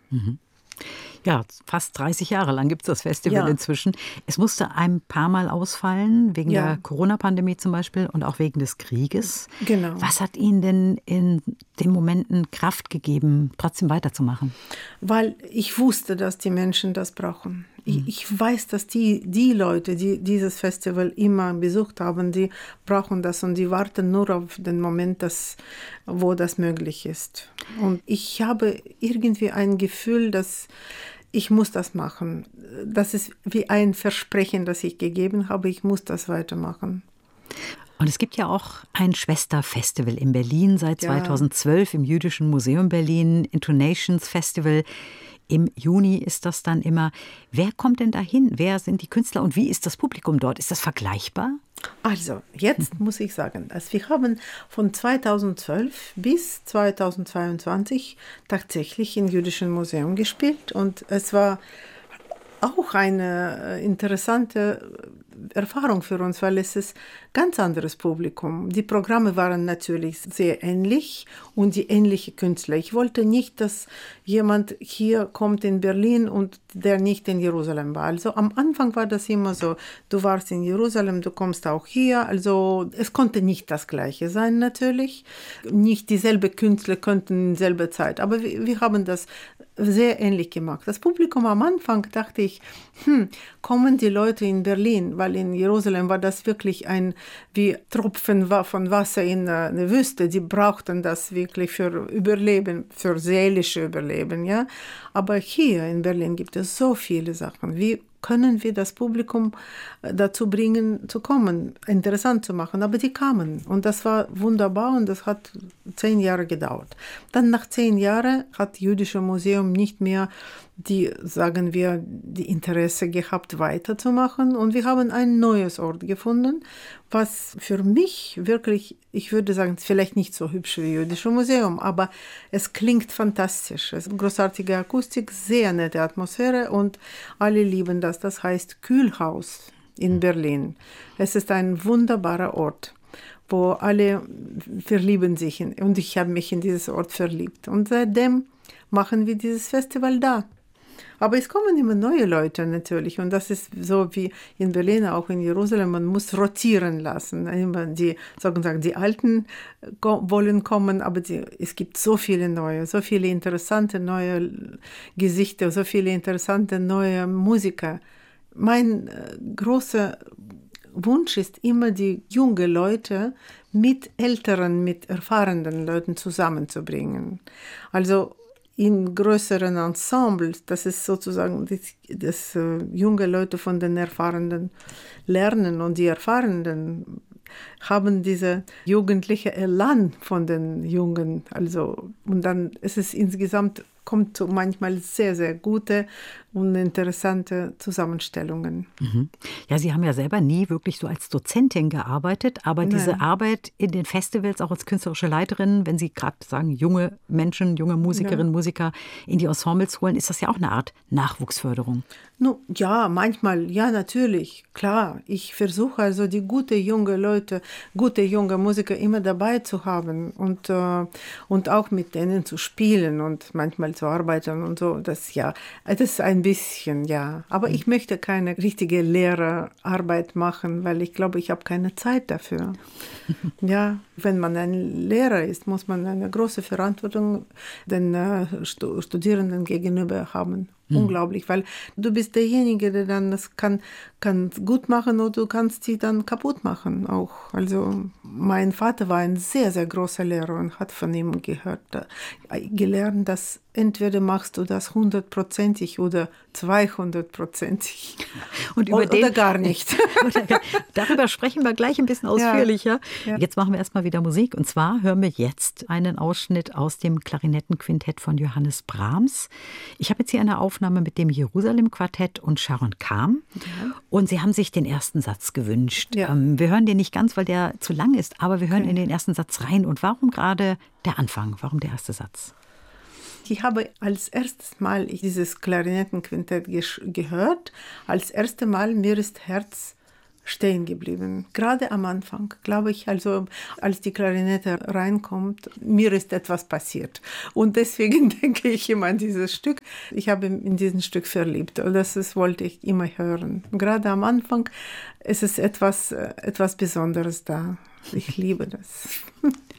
Mhm. Ja, fast 30 Jahre lang gibt es das Festival Ja. inzwischen. Es musste ein paar Mal ausfallen, wegen Ja. der Corona-Pandemie zum Beispiel und auch wegen des Krieges. Genau. Was hat Ihnen denn in den Momenten Kraft gegeben, trotzdem weiterzumachen? Weil ich wusste, dass die Menschen das brauchen. Ich weiß, dass die Leute, die dieses Festival immer besucht haben, die brauchen das und die warten nur auf den Moment, wo das möglich ist. Und ich habe irgendwie ein Gefühl, dass ich muss das machen. Das ist wie ein Versprechen, das ich gegeben habe. Ich muss das weitermachen. Und es gibt ja auch ein Schwesterfestival in Berlin seit Ja. 2012 im Jüdischen Museum Berlin, Intonations Festival. Im Juni ist das dann immer. Wer kommt denn dahin? Wer sind die Künstler und wie ist das Publikum dort? Ist das vergleichbar? Also, jetzt muss ich sagen, dass wir haben von 2012 bis 2022 tatsächlich im Jüdischen Museum gespielt und es war auch eine interessante Erfahrung für uns, weil es ist ganz anderes Publikum. Die Programme waren natürlich sehr ähnlich und die ähnlichen Künstler. Ich wollte nicht, dass jemand hier kommt in Berlin und der nicht in Jerusalem war. Also am Anfang war das immer so, du warst in Jerusalem, du kommst auch hier. Also es konnte nicht das Gleiche sein natürlich. Nicht dieselbe Künstler könnten in selber Zeit, aber wir haben das sehr ähnlich gemacht. Das Publikum am Anfang dachte ich, kommen die Leute in Berlin, weil in Jerusalem war das wirklich wie Tropfen von Wasser in eine Wüste. Die brauchten das wirklich für Überleben, für seelische Überleben, ja. Aber hier in Berlin gibt es so viele Sachen. Wie können wir das Publikum dazu bringen, zu kommen, interessant zu machen? Aber die kamen und das war wunderbar und das hat 10 Jahre gedauert. Dann nach 10 Jahren hat das Jüdische Museum nicht mehr die Interesse gehabt, weiterzumachen. Und wir haben ein neues Ort gefunden, was für mich wirklich, ich würde sagen, vielleicht nicht so hübsch wie das Jüdische Museum, aber es klingt fantastisch. Es ist großartige Akustik, sehr nette Atmosphäre und alle lieben das. Das heißt Kühlhaus in Berlin. Es ist ein wunderbarer Ort, wo alle verlieben sich. Und ich habe mich in dieses Ort verliebt. Und seitdem machen wir dieses Festival da. Aber es kommen immer neue Leute natürlich und das ist so wie in Berlin, auch in Jerusalem, man muss rotieren lassen. Die Alten wollen kommen, aber es gibt so viele neue, so viele interessante neue Gesichter, so viele interessante neue Musiker. Mein großer Wunsch ist immer, die jungen Leute mit älteren, mit erfahrenen Leuten zusammenzubringen. Also in größeren Ensembles, das ist sozusagen, dass junge Leute von den Erfahrenen lernen und die Erfahrenen haben diese jugendliche Elan von den Jungen. Also, und dann ist es insgesamt, kommt zu manchmal sehr, sehr gute und interessante Zusammenstellungen. Mhm. Ja, Sie haben ja selber nie wirklich so als Dozentin gearbeitet, aber diese Arbeit in den Festivals, auch als künstlerische Leiterin, wenn Sie gerade sagen, junge Menschen, junge Musikerinnen, Musiker in die Ensembles holen, ist das ja auch eine Art Nachwuchsförderung. Ja, manchmal, ja, natürlich, klar. Ich versuche also die gute junge Leute, gute junge Musiker immer dabei zu haben und auch mit denen zu spielen und manchmal zu arbeiten und so. Das ist ein bisschen, ja. Aber ich möchte keine richtige Lehrerarbeit machen, weil ich glaube, ich habe keine Zeit dafür. Ja, wenn man ein Lehrer ist, muss man eine große Verantwortung den Studierenden gegenüber haben. Unglaublich, weil du bist derjenige, der dann das kann gut machen oder du kannst sie dann kaputt machen auch. Also mein Vater war ein sehr, sehr großer Lehrer und hat von ihm gelernt, dass entweder machst du das 100%ig oder 200%ig. Oder gar nicht. Darüber sprechen wir gleich ein bisschen ausführlicher. Ja. Jetzt machen wir erstmal wieder Musik. Und zwar hören wir jetzt einen Ausschnitt aus dem Klarinettenquintett von Johannes Brahms. Ich habe jetzt hier eine Aufnahme mit dem Jerusalem-Quartett und Sharon Kam. Ja. Und Sie haben sich den ersten Satz gewünscht. Ja. Wir hören den nicht ganz, weil der zu lang ist, aber wir hören in den ersten Satz rein. Und warum gerade der Anfang? Warum der erste Satz? Ich habe als erstes Mal dieses Klarinettenquintett gehört. Als erstes Mal mir ist Herz stehen geblieben. Gerade am Anfang, glaube ich, also als die Klarinette reinkommt, mir ist etwas passiert. Und deswegen denke ich immer an dieses Stück. Ich habe mich in diesem Stück verliebt. Und das wollte ich immer hören. Gerade am Anfang ist es etwas Besonderes da. Ich liebe das.